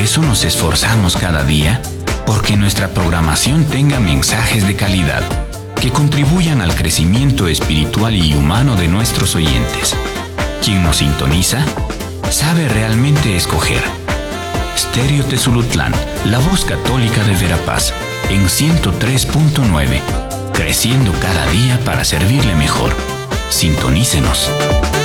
eso nos esforzamos cada día porque nuestra programación tenga mensajes de calidad que contribuyan al crecimiento espiritual y humano de nuestros oyentes. Quien nos sintoniza sabe realmente escoger. Stereo Tezulutlán, la voz católica de Verapaz, en 103.9, creciendo cada día para servirle mejor. Sintonícenos.